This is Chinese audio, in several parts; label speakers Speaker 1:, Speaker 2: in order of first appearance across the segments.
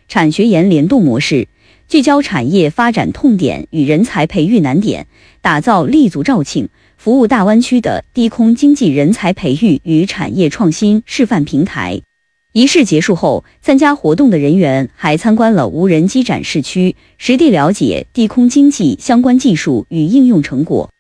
Speaker 1: 产学研联动模式，聚焦产业发展痛点与人才培育难点，打造立足肇庆、服务大湾区的低空经济人才培育与产业创新示范平台。仪式结束后，参加活动的人员还参观了无人机展示区，实地了解低空经济相关技术与应用成果。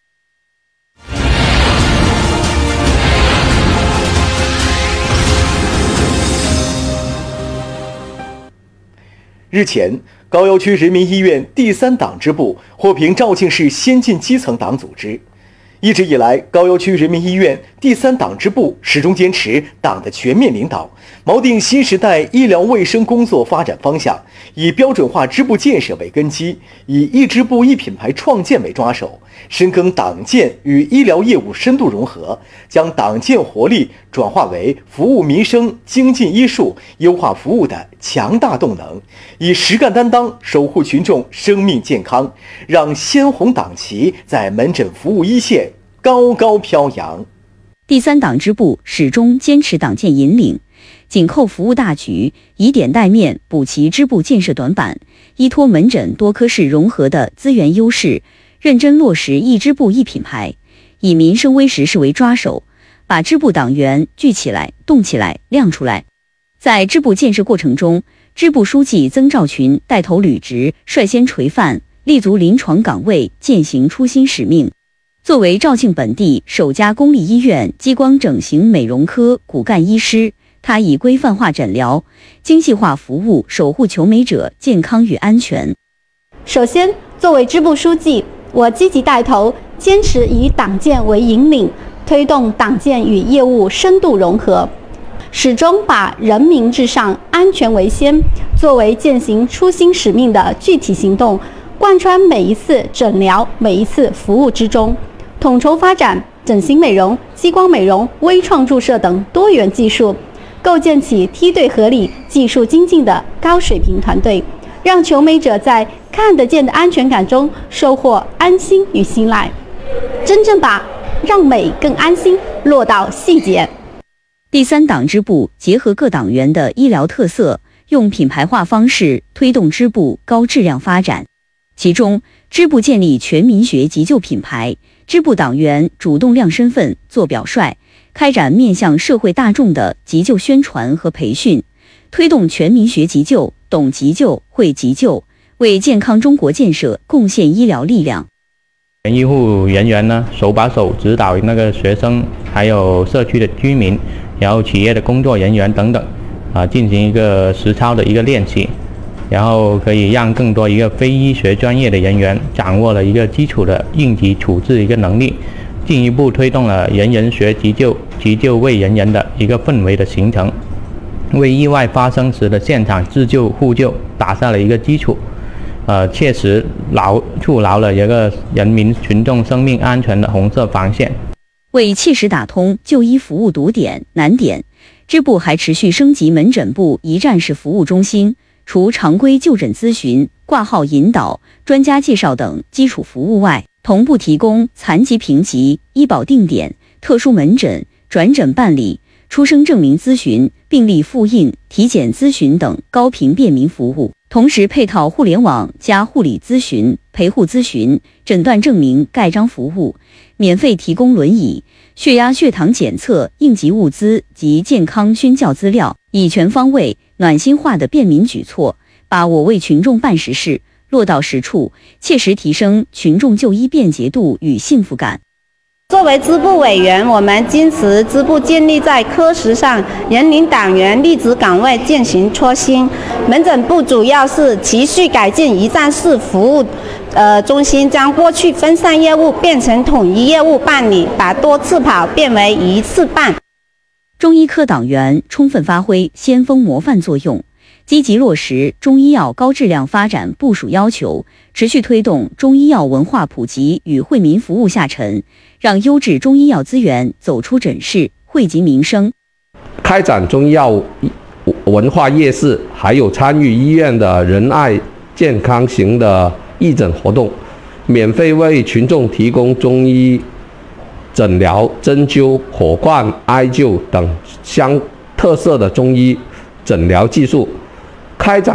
Speaker 2: 日前，高邮区人民医院第3党支部获评肇庆市先进基层党组织。一直以来，高邮区人民医院第3党支部始终坚持党的全面领导，锚定新时代医疗卫生工作发展方向，以标准化支部建设为根基，以一支部一品牌创建为抓手，深耕党建与医疗业务深度融合，将党建活力转化为服务民生、精进医术、优化服务的强大动能，以实干担当守护群众生命健康，让鲜红党旗在门诊服务一线高高飘扬。
Speaker 1: 第3党支部始终坚持党建引领，紧扣服务大局，以点带面补齐支部建设短板，依托门诊多科室融合的资源优势，认真落实一支部一品牌，以民生微实事为抓手，把支部党员聚起来、动起来、亮出来。在支部建设过程中，支部书记曾兆群带头履职，率先垂范，立足临床岗位，践行初心使命。作为肇庆本地首家公立医院激光整形美容科骨干医师，他以规范化诊疗、精细化服务守护求美者健康与安全。
Speaker 3: 首先，作为支部书记，我积极带头，坚持以党建为引领，推动党建与业务深度融合，始终把人民至上、安全为先作为践行初心使命的具体行动，贯穿每一次诊疗、每一次服务之中，统筹发展整形美容、激光美容、微创注射等多元技术，构建起梯队合理、技术精进的高水平团队，让求美者在看得见的安全感中收获安心与信赖，真正把让美更安心落到细节。
Speaker 1: 第3党支部结合各党员的医疗特色，用品牌化方式推动支部高质量发展。其中，支部建立全民学急救品牌，支部党员主动亮身份、做表率，开展面向社会大众的急救宣传和培训，推动全民学急救、懂急救、会急救，为健康中国建设贡献医疗力量。
Speaker 4: 医护人员呢，手把手指导那个学生，还有社区的居民，然后企业的工作人员等等，进行一个实操的一个练习。然后可以让更多一个非医学专业的人员掌握了一个基础的应急处置一个能力，进一步推动了人人学急救、急救为人人的一个氛围的形成，为意外发生时的现场自救互救打下了一个基础，切实筑牢了一个人民群众生命安全的红色防线。
Speaker 1: 为切实打通就医服务堵点难点，支部还持续升级门诊部一站式服务中心，除常规就诊咨询、挂号引导、专家介绍等基础服务外，同步提供残疾评级、医保定点、特殊门诊、转诊办理、出生证明咨询、病历复印、体检咨询等高频便民服务，同时配套互联网加护理咨询、陪护咨询、诊断证明盖章服务，免费提供轮椅、血压、血糖检测、应急物资及健康宣教资料，以全方位、暖心化的便民举措，把我为群众办实事落到实处，切实提升群众就医便捷度与幸福感。
Speaker 5: 作为支部委员，我们坚持支部建立在科室上，引领党员立足岗位，践行初心。门诊部主要是持续改进一站式服务中心，将过去分散业务变成统一业务办理，把多次跑变为一次办。
Speaker 1: 中医科党员充分发挥先锋模范作用，积极落实中医药高质量发展部署要求，持续推动中医药文化普及与惠民服务下沉，让优质中医药资源走出诊室，惠及民生。
Speaker 6: 开展中医药文化夜市，还有参与医院的仁爱健康型的义诊活动，免费为群众提供中医诊疗、针灸、火罐、艾灸等特色的中医诊疗技术，开展